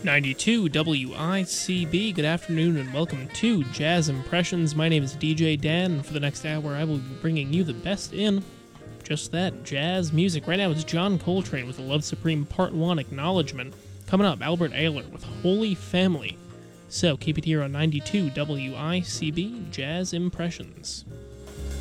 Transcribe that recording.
92 WICB. Good afternoon and welcome to Jazz Impressions. My name is DJ Dan, and for the next hour I will be bringing you the best in just that, jazz music. Right now it's John Coltrane with the Love Supreme Part 1 Acknowledgement. Coming up, Albert Ayler with Holy Family. So keep it here on 92 WICB Jazz Impressions.